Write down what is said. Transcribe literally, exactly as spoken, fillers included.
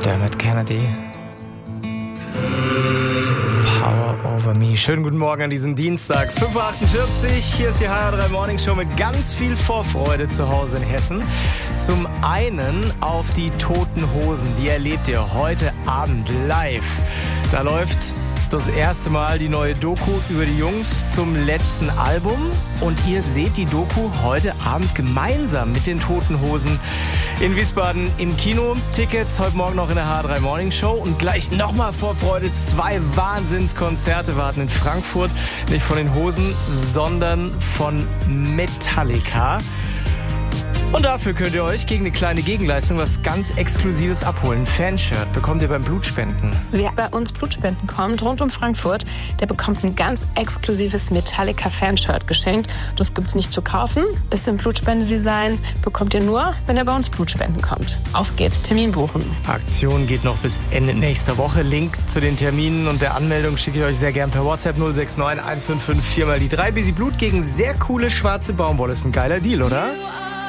Dermot Kennedy. Power Over Me. Schönen guten Morgen an diesem Dienstag, fünf Uhr achtundvierzig. Hier ist die H R drei Morning Show mit ganz viel Vorfreude zu Hause in Hessen. Zum einen auf die Toten Hosen. Die erlebt ihr heute Abend live. Da läuft das erste Mal die neue Doku über die Jungs zum letzten Album. Und ihr seht die Doku heute Abend gemeinsam mit den Toten Hosen in Wiesbaden im Kino. Tickets heute Morgen noch in der H R drei Morning Show. Und gleich nochmal Vorfreude. Zwei Wahnsinnskonzerte warten in Frankfurt. Nicht von den Hosen, sondern von Metallica. Und dafür könnt ihr euch gegen eine kleine Gegenleistung was ganz Exklusives abholen. Ein Fanshirt bekommt ihr beim Blutspenden. Wer bei uns Blutspenden kommt, rund um Frankfurt, der bekommt ein ganz exklusives Metallica-Fanshirt geschenkt. Das gibt's nicht zu kaufen, ist im Blutspendedesign, bekommt ihr nur, wenn ihr bei uns Blutspenden kommt. Auf geht's, Termin buchen. Aktion geht noch bis Ende nächster Woche. Link zu den Terminen und der Anmeldung schicke ich euch sehr gern per WhatsApp null sechs neun eins fünf fünf vier mal die drei. Busy Blut gegen sehr coole schwarze Baumwolle. Ist ein geiler Deal, oder?